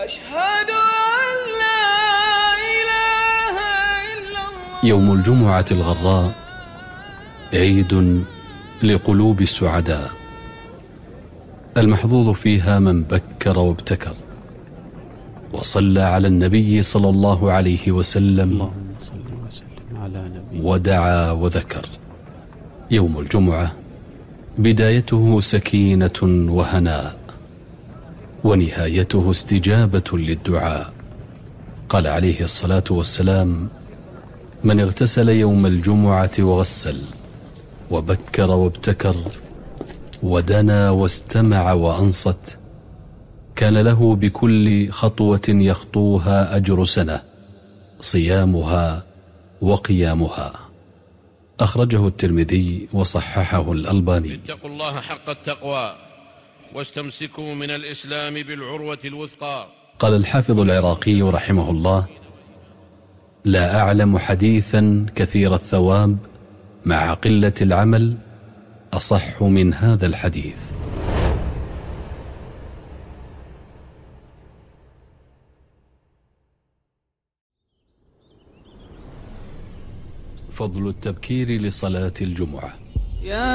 أشهد أن لا إله إلا الله. يوم الجمعة الغراء عيد لقلوب السعداء، المحظوظ فيها من بكر وابتكر وصلى على النبي صلى الله عليه وسلم ودعا وذكر. يوم الجمعة بدايته سكينة وهناء، ونهايته استجابة للدعاء. قال عليه الصلاة والسلام: من اغتسل يوم الجمعة وغسل وبكر وابتكر ودنا واستمع وأنصت، كان له بكل خطوة يخطوها أجر سنة صيامها وقيامها. أخرجه الترمذي وصححه الألباني. اتقوا الله حق التقوى واستمسكوا من الإسلام بالعروة الوثقى. قال الحافظ العراقي رحمه الله: لا أعلم حديثا كثير الثواب مع قلة العمل أصح من هذا الحديث. فضل التبكير لصلاة الجمعة.